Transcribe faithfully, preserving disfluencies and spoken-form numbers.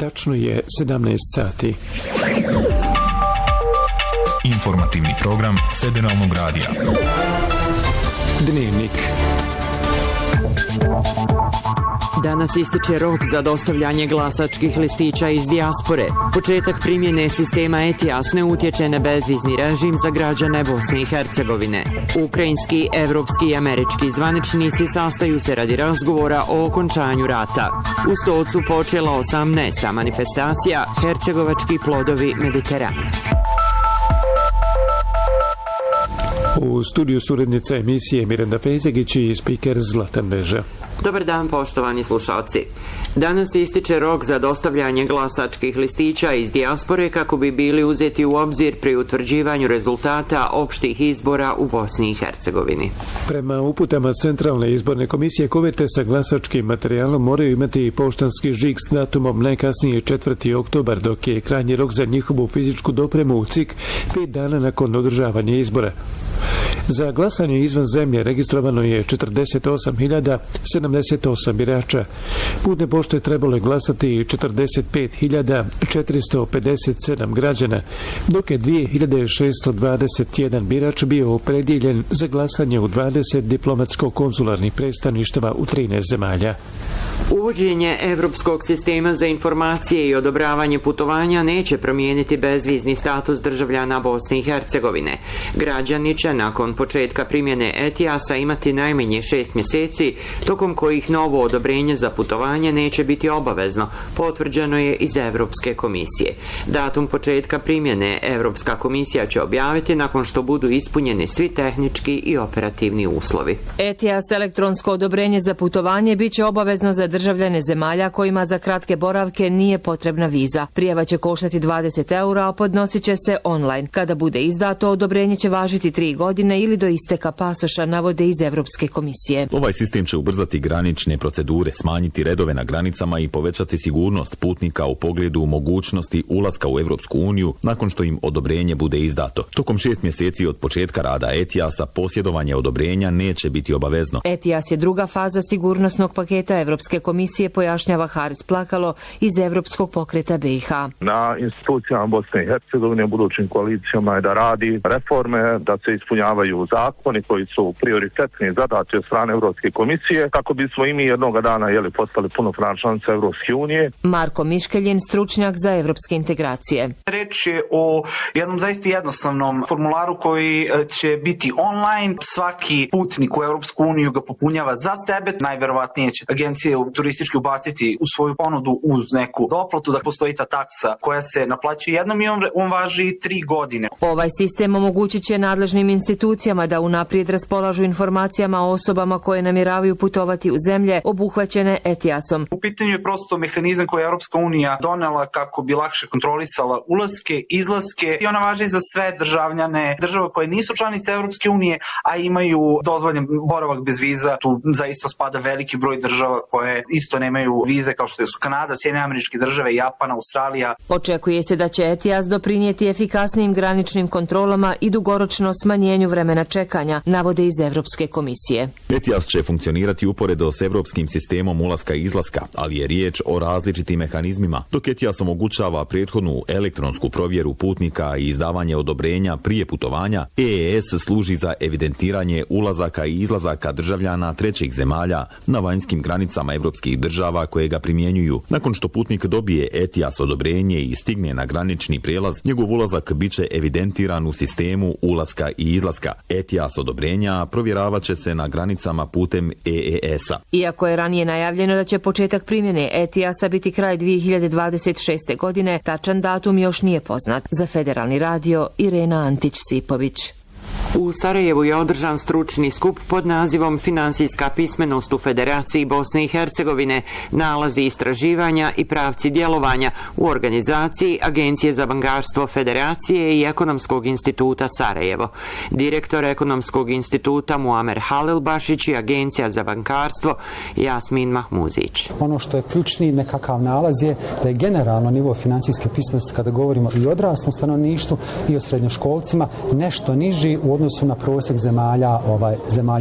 Tačno je sedamnaest sati. Informativni program Federalnog radija. Dnevnik. Danas ističe rok za dostavljanje glasačkih listića iz dijaspore. Početak primjene sistema E T I A S ne utječe na bezvizni režim za građane Bosne i Hercegovine. Ukrajinski, evropski i američki zvaničnici sastaju se radi razgovora o okončanju rata. U Stocu počela osamnaesta manifestacija Hercegovački plodovi Mediterana. U studiju su urednica emisije Miranda Fejzegić i spiker Zlatan Veža. Dobar dan, poštovani slušalci. Danas ističe rok za dostavljanje glasačkih listića iz dijaspore kako bi bili uzeti u obzir pri utvrđivanju rezultata opštih izbora u Bosni i Hercegovini. Prema uputama Centralne izborne komisije, koverte sa glasačkim materijalom moraju imati poštanski žig s datumom najkasnije četvrti oktobar, dok je krajnji rok za njihovu fizičku dopremu u C I K pet dana nakon održavanja izbora. Za glasanje izvan zemlje registrovano je četrdeset osam hiljada sedamdeset osam birača. Putem pošte trebalo je glasati četrdeset pet hiljada četiristo pedeset sedam građana, dok je dvije hiljade šessto dvadeset jedan birač bio opredjeljen za glasanje u dvadeset diplomatsko-konzularnih predstavništava u trinaest zemalja. Uvođenje Evropskog sistema za informacije i odobravanje putovanja neće promijeniti bezvizni status državljana Bosne i Hercegovine. Građani će nakon početka primjene E T I A S-a imati najmanje šest mjeseci, tokom kojih novo odobrenje za putovanje neće biti obavezno, potvrđeno je iz Evropske komisije. Datum početka primjene Evropska komisija će objaviti nakon što budu ispunjeni svi tehnički i operativni uslovi. E T I A S elektronsko odobrenje za putovanje bit će obavezno za državljane zemalja kojima za kratke boravke nije potrebna viza. Prijava će koštati dvadeset eura, a podnosit će se online. Kada bude izdato, odobrenje će važiti tri godine ili do isteka pasoša, navode iz Evropske komisije. Ovaj sistem će ubrzati granične procedure, smanjiti redove na granicama i povećati sigurnost putnika u pogledu mogućnosti ulaska u Evropsku uniju nakon što im odobrenje bude izdato. Tokom šest mjeseci od početka rada E T I A S-a posjedovanje odobrenja neće biti obavezno. E T I A S je druga faza sigurnosnog paketa Evropske komisije, pojašnjava Haris Plakalo iz Evropskog pokreta B i H. Na institucijama Bosne i Hercegovine, budućim koalicijama je da radi reforme, da se ispunjavaju zakoni koji su prioritetni zadati od strane Evropske komisije, kako bismo i mi jednoga dana jeli, postali punopravna članica Evropske unije. Marko Miškeljin, stručnjak za evropske integracije. Reč je o jednom zaista jednostavnom formularu koji će biti online. Svaki putnik u Evropsku uniju ga popunjava za sebe. Najverovatnije će agencije turistički ubaciti u svoju ponudu uz neku doplatu da postoji ta taksa koja se naplaćuje jednom i on, on važi tri godine. Ovaj sistem omogućit će nadležnim institucijama da unaprijed raspolažu informacijama o osobama koje namjeravaju putovati u zemlje obuhvaćene E T I A S-om. U pitanju je prosto mehanizam koji je Evropska unija donela kako bi lakše kontrolisala ulaske, izlaske i ona važi za sve državljane država koje nisu članice Evropske unije, a imaju dozvoljen boravak bez viza. Tu zaista spada veliki broj država koje isto nemaju vize, kao što su Kanada, Sjedinjene Američke Države, Japan, Australija. Očekuje se da će E T I A S doprinijeti efikasnijim graničnim kontrolama i dugoročno smanjenju vremena čekanja, navode iz Evropske komisije. E T I A S će funkcionirati uporedo s evropskim sistemom ulaska i izlaska, ali je riječ o različitim mehanizmima. Dok E T I A S omogućava prethodnu elektronsku provjeru putnika i izdavanje odobrenja prije putovanja, E E S služi za evidentiranje ulazaka i izlazaka državljana trećih zemalja na vanjskim granicama evropskih država koje ga primjenjuju. Nakon što putnik dobije E T I A S odobrenje i stigne na granični prijelaz, njegov ulazak biće evidentiran u sistemu ulaska i izlaska. E T I A S odobrenja provjeravat će se na granicama putem E E S-a. Iako je ranije najavljeno da će početak primjene E T I A S-a biti kraj dvije hiljade dvadeset šeste. godine, tačan datum još nije poznat. Za Federalni radio, Irena Antić-Sipović. U Sarajevu je održan stručni skup pod nazivom Finansijska pismenost u Federaciji Bosne i Hercegovine, nalazi istraživanja i pravci djelovanja u organizaciji Agencije za bankarstvo Federacije i Ekonomskog instituta Sarajevo. Direktor Ekonomskog instituta Muamer Halilbašić i Agencija za bankarstvo Jasmin Mahmuzić. Ono što je ključni nekakav nalaz je da je generalno nivo finansijske pismenosti, kada govorimo i o odraslom stanovništvu i o srednjoškolcima, nešto niži u odnosu na prosjek zemalja, ovaj, zemalja